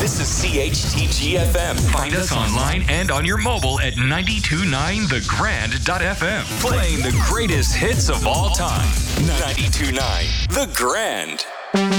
This is CHTG FM. Find us online and on your mobile at 929thegrand.fm. Playing the greatest hits of all time. 92.9 The Grand.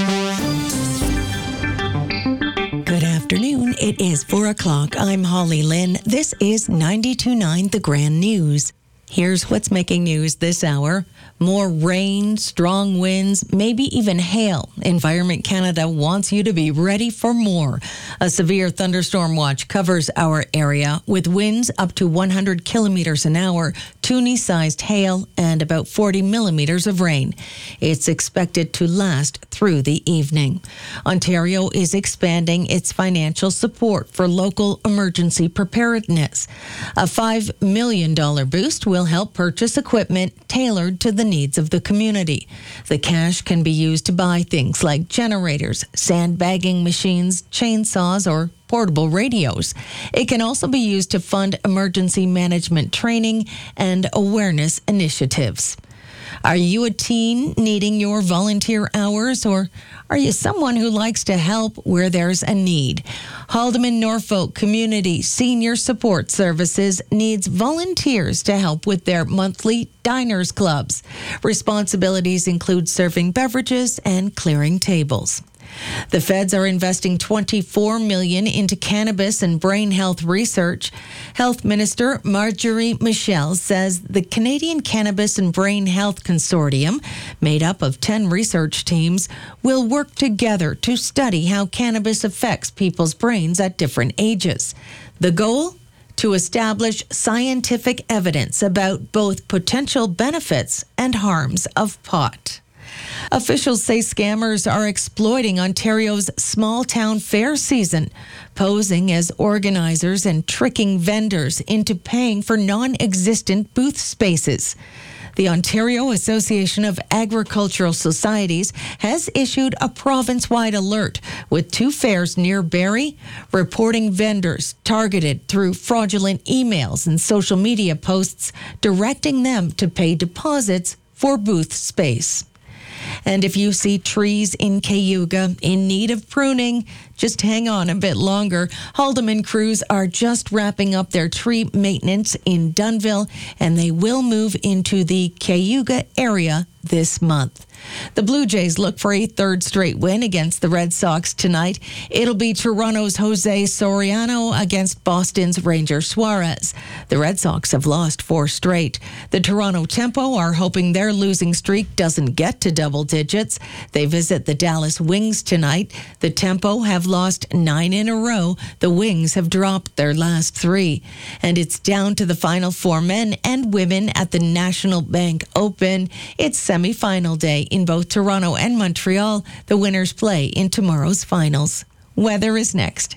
Good afternoon. It is 4 o'clock. I'm Holly Lynn. This is 92.9 The Grand News. Here's what's making news this hour. More rain, strong winds, maybe even hail. Environment Canada wants you to be ready for more. A severe thunderstorm watch covers our area with winds up to 100 kilometers an hour, Toonie-sized hail, and about 40 millimeters of rain. It's expected to last through the evening. Ontario is expanding its financial support for local emergency preparedness. A $5 million boost will help purchase equipment tailored to the needs of the community. The cash can be used to buy things like generators, sandbagging machines, chainsaws, or portable radios. It can also be used to fund emergency management training and awareness initiatives. Are you a teen needing your volunteer hours, or are you someone who likes to help where there's a need? Haldimand Norfolk Community Senior Support Services needs volunteers to help with their monthly diners clubs. Responsibilities include serving beverages and clearing tables. The feds are investing $24 million into cannabis and brain health research. Health Minister Marjorie Michel says the Canadian Cannabis and Brain Health Consortium, made up of 10 research teams, will work together to study how cannabis affects people's brains at different ages. The goal? To establish scientific evidence about both potential benefits and harms of pot. Officials say scammers are exploiting Ontario's small town fair season, posing as organizers and tricking vendors into paying for non-existent booth spaces. The Ontario Association of Agricultural Societies has issued a province-wide alert with 2 fairs near Barrie reporting vendors targeted through fraudulent emails and social media posts directing them to pay deposits for booth space. And if you see trees in Cayuga in need of pruning, just hang on a bit longer. Haldimand crews are just wrapping up their tree maintenance in Dunnville, and they will move into the Cayuga area this month. The Blue Jays look for a 3rd straight win against the Red Sox tonight. It'll be Toronto's Jose Soriano against Boston's Ranger Suarez. The Red Sox have lost 4 straight. The Toronto Tempo are hoping their losing streak doesn't get to double digits. They visit the Dallas Wings tonight. The Tempo have lost 9 in a row. The Wings have dropped their last 3. And it's down to the final 4 men and women at the National Bank Open. It's semifinal day in both Toronto and Montreal. The winners play in tomorrow's finals. Weather is next.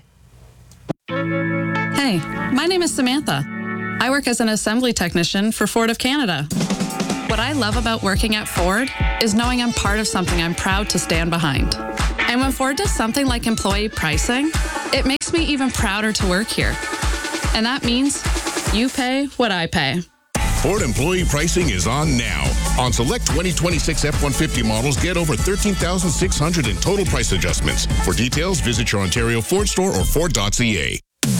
Hey, my name is Samantha. I work as an assembly technician for Ford of Canada. What I love about working at Ford is knowing I'm part of something I'm proud to stand behind. And when Ford does something like employee pricing, it makes me even prouder to work here. And that means you pay what I pay. Ford employee pricing is on now. On select 2026 F-150 models, get over $13,600 in total price adjustments. For details, visit your Ontario Ford store or Ford.ca.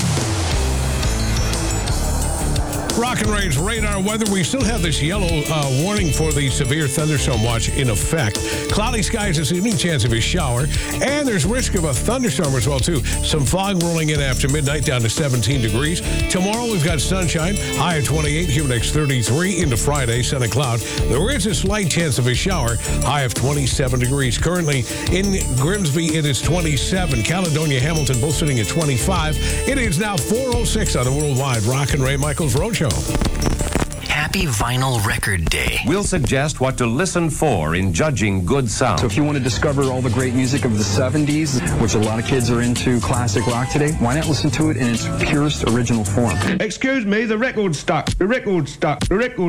Rock and Range radar weather. We still have this yellow warning for the severe thunderstorm watch in effect. Cloudy skies this evening, chance of a shower. And there's risk of a thunderstorm as well, too. Some fog rolling in after midnight down to 17 degrees. Tomorrow we've got sunshine, high of 28, humid index 33 into Friday, sun and cloud. There is a slight chance of a shower, high of 27 degrees. Currently in Grimsby, it is 27. Caledonia, Hamilton, both sitting at 25. It is now 4:06 on the Worldwide Rock and Ray Michaels Roadshow. Happy Vinyl Record Day. We'll suggest what to listen for in judging good sound. So if you want to discover all the great music of the 70s, which a lot of kids are into classic rock today, why not listen to it in its purest original form? Excuse me, the record's stuck. The record's stuck. The record's